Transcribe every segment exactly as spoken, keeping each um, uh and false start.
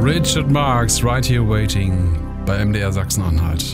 Richard Marx, Right Here Waiting bei M D R Sachsen-Anhalt.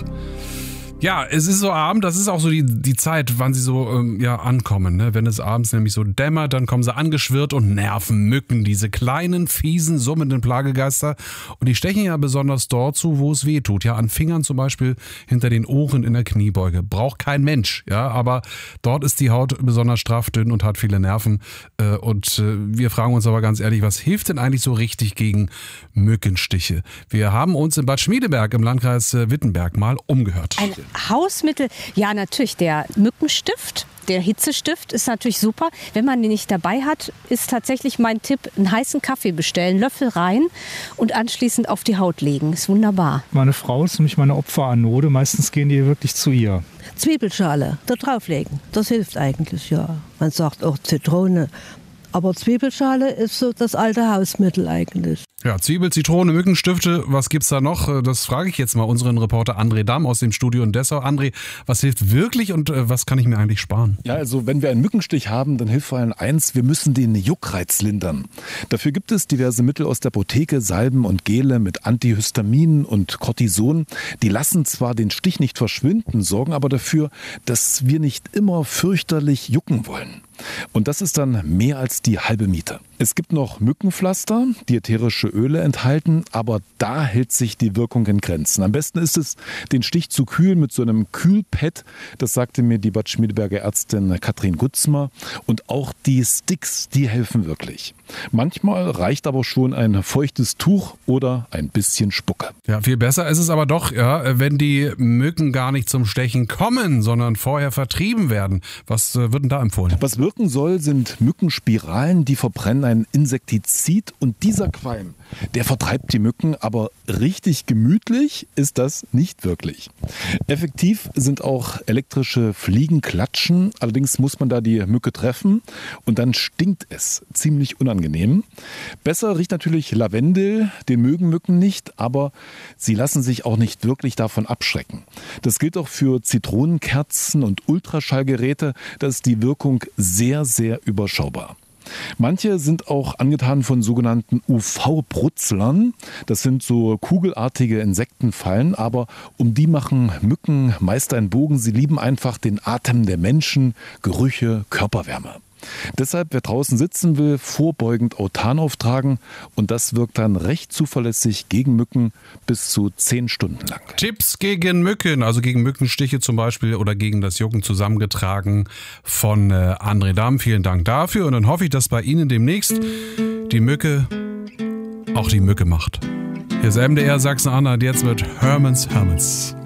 Ja, es ist so Abend, das ist auch so die, die Zeit, wann sie so ähm, ja, ankommen. Ne? Wenn es abends nämlich so dämmert, dann kommen sie angeschwirrt und nerven Mücken, diese kleinen, fiesen, summenden Plagegeister. Und die stechen ja besonders dort zu, wo es weh tut. Ja, an Fingern zum Beispiel, hinter den Ohren, in der Kniebeuge. Braucht kein Mensch, ja, aber dort ist die Haut besonders straff, dünn und hat viele Nerven. Äh, und äh, wir fragen uns aber ganz ehrlich, was hilft denn eigentlich so richtig gegen Mückenstiche? Wir haben uns in Bad Schmiedeberg im Landkreis äh, Wittenberg mal umgehört. Ein Hausmittel, ja natürlich, der Mückenstift, der Hitzestift ist natürlich super. Wenn man den nicht dabei hat, ist tatsächlich mein Tipp, einen heißen Kaffee bestellen, Löffel rein und anschließend auf die Haut legen. Ist wunderbar. Meine Frau ist nämlich meine Opferanode. Meistens gehen die wirklich zu ihr. Zwiebelschale da drauflegen, das hilft eigentlich, ja. Man sagt auch Zitrone. Aber Zwiebelschale ist so das alte Hausmittel eigentlich. Ja, Zwiebel, Zitrone, Mückenstifte, was gibt's da noch? Das frage ich jetzt mal unseren Reporter André Damm aus dem Studio in Dessau. André, was hilft wirklich und was kann ich mir eigentlich sparen? Ja, also wenn wir einen Mückenstich haben, dann hilft vor allem eins, wir müssen den Juckreiz lindern. Dafür gibt es diverse Mittel aus der Apotheke, Salben und Gele mit Antihistaminen und Cortison. Die lassen zwar den Stich nicht verschwinden, sorgen aber dafür, dass wir nicht immer fürchterlich jucken wollen. Und das ist dann mehr als die halbe Miete. Es gibt noch Mückenpflaster, die ätherische Öle enthalten, aber da hält sich die Wirkung in Grenzen. Am besten ist es, den Stich zu kühlen mit so einem Kühlpad. Das sagte mir die Bad Schmiedeberger Ärztin Katrin Gutzmer. Und auch die Sticks, die helfen wirklich. Manchmal reicht aber schon ein feuchtes Tuch oder ein bisschen Spucke. Ja, viel besser ist es aber doch, ja, wenn die Mücken gar nicht zum Stechen kommen, sondern vorher vertrieben werden. Was äh, wird denn da empfohlen? Was wirken soll, sind Mückenspiralen, die verbrennen ein Insektizid und dieser Qualm, der vertreibt die Mücken, aber richtig gemütlich ist das nicht wirklich. Effektiv sind auch elektrische Fliegenklatschen, allerdings muss man da die Mücke treffen und dann stinkt es ziemlich unangenehm. Besser riecht natürlich Lavendel, den mögen Mücken nicht, aber sie lassen sich auch nicht wirklich davon abschrecken. Das gilt auch für Zitronenkerzen und Ultraschallgeräte, da ist die Wirkung sehr, sehr überschaubar. Manche sind auch angetan von sogenannten U V-Brutzlern. Das sind so kugelartige Insektenfallen, aber um die machen Mücken meist einen Bogen. Sie lieben einfach den Atem der Menschen, Gerüche, Körperwärme. Deshalb, wer draußen sitzen will, vorbeugend Autan auftragen und das wirkt dann recht zuverlässig gegen Mücken bis zu zehn Stunden lang. Tipps gegen Mücken, also gegen Mückenstiche zum Beispiel oder gegen das Jucken zusammengetragen von äh, André Damm. Vielen Dank dafür und dann hoffe ich, dass bei Ihnen demnächst die Mücke auch die Mücke macht. Hier ist M D R Sachsen-Anhalt jetzt mit Herman's Hermits.